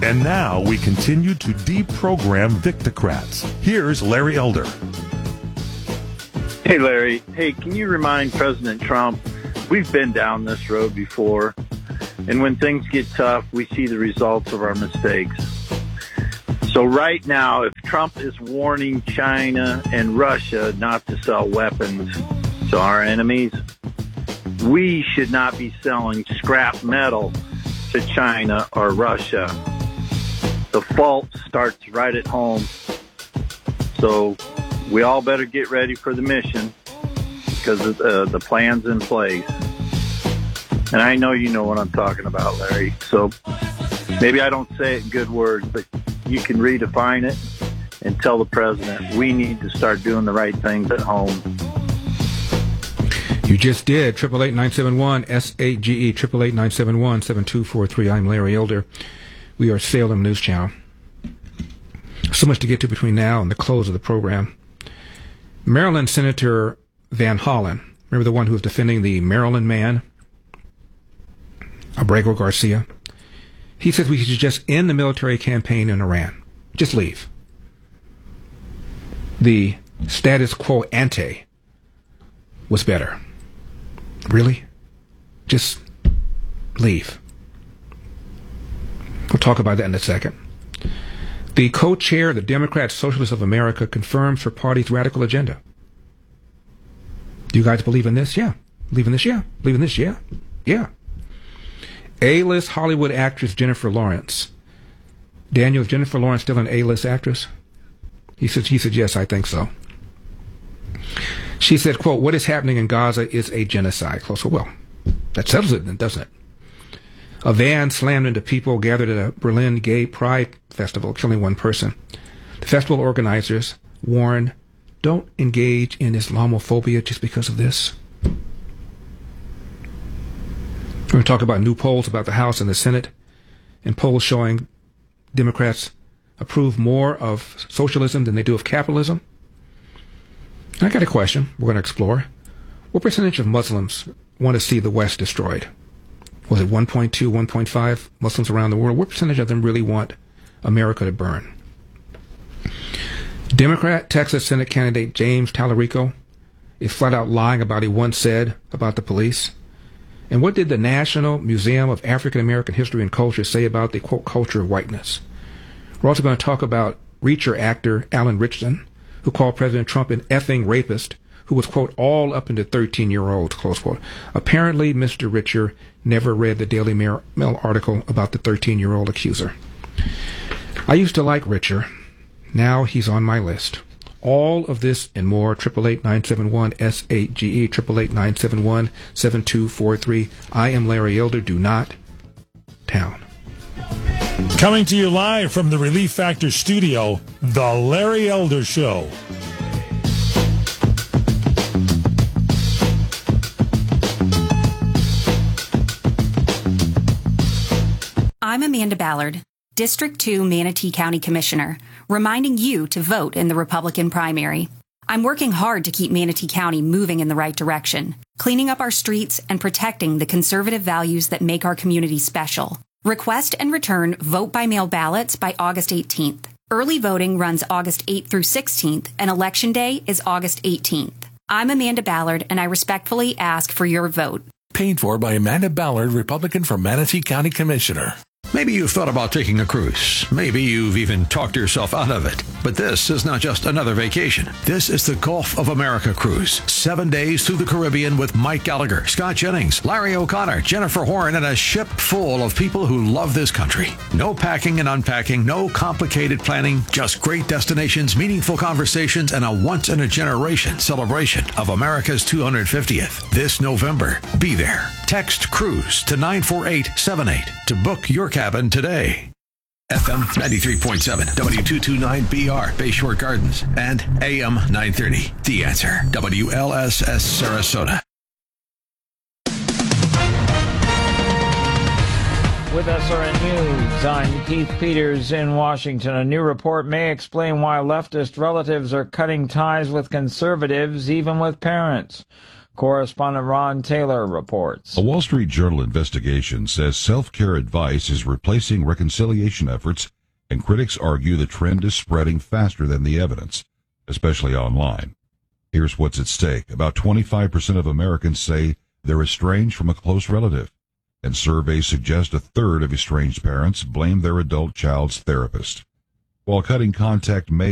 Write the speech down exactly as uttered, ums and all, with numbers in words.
And now we continue to deprogram Victocrats. Here's Larry Elder. Hey, Larry. Hey, can you remind President Trump, we've been down this road before, and when things get tough, we see the results of our mistakes. So right now, if Trump is warning China and Russia not to sell weapons to our enemies, we should not be selling scrap metal to China or Russia. The fault starts right at home. So we all better get ready for the mission because of, uh, the plan's in place. And I know you know what I'm talking about, Larry. So maybe I don't say it in good words, but you can redefine it and tell the president we need to start doing the right things at home. You just did. eight eight eight, nine seven one, S A G E, eight eight eight, nine seven one, seven two four three. I'm Larry Elder. We are Salem News Channel. So much to get to between now and the close of the program. Maryland Senator Van Hollen, remember the one who was defending the Maryland man, Abrego Garcia? He says we should just end the military campaign in Iran. Just leave. The status quo ante was better. Really? Just leave. We'll talk about that in a second. The co-chair of the Democrat Socialists of America confirms her party's radical agenda. Do you guys believe in this? Yeah. Believe in this? Yeah. Believe in this? Yeah. Yeah. A-list Hollywood actress Jennifer Lawrence. Daniel, is Jennifer Lawrence still an A-list actress? He said, he said, yes, I think so. She said, quote, what is happening in Gaza is a genocide. Close. Well, that settles it then, doesn't it? A van slammed into people gathered at a Berlin gay pride festival, killing one person. The festival organizers warn, don't engage in Islamophobia just because of this. We're going to talk about new polls about the House and the Senate, and polls showing Democrats approve more of socialism than they do of capitalism. I got a question we're going to explore. What percentage of Muslims want to see the West destroyed? Was it one point two, one point five Muslims around the world? What percentage of them really want America to burn? Democrat Texas Senate candidate James Tallarico is flat out lying about what he once said about the police. And what did the National Museum of African American History and Culture say about the, quote, culture of whiteness? We're also going to talk about Reacher actor Alan Ritchson, who called President Trump an effing rapist, who was, quote, all up into thirteen-year-olds, close quote. Apparently, Mister Richer never read the Daily Mail article about the thirteen-year-old accuser. I used to like Richer. Now he's on my list. All of this and more, eight eight eight, nine seven one, S eight G E, eight eight eight, nine seven one, seven two four three. I am Larry Elder. Do not town. Coming to you live from the Relief Factor studio, The Larry Elder Show. I'm Amanda Ballard, District two Manatee County Commissioner, reminding you to vote in the Republican primary. I'm working hard to keep Manatee County moving in the right direction, cleaning up our streets and protecting the conservative values that make our community special. Request and return vote-by-mail ballots by August eighteenth. Early voting runs August eighth through sixteenth, and Election Day is August eighteenth. I'm Amanda Ballard, and I respectfully ask for your vote. Paid for by Amanda Ballard, Republican for Manatee County Commissioner. Maybe you've thought about taking a cruise. Maybe you've even talked yourself out of it. But this is not just another vacation. This is the Gulf of America cruise. Seven days through the Caribbean with Mike Gallagher, Scott Jennings, Larry O'Connor, Jennifer Horn, and a ship full of people who love this country. No packing and unpacking, no complicated planning, just great destinations, meaningful conversations, and a once-in-a-generation celebration of America's two hundred fiftieth. This November, be there. Text CRUISE to nine four eight seven eight to book your cabin today. F M ninety-three point seven, W two twenty-nine B R, Bayshore Gardens, and A M nine thirty. The Answer, W L S S Sarasota. With S R N News, I'm Keith Peters in Washington. A new report may explain why leftist relatives are cutting ties with conservatives, even with parents. Correspondent Ron Taylor reports. A Wall Street Journal investigation says self-care advice is replacing reconciliation efforts, and critics argue the trend is spreading faster than the evidence, especially online. Here's what's at stake. About twenty-five percent of Americans say they're estranged from a close relative, and surveys suggest a third of estranged parents blame their adult child's therapist. While cutting contact may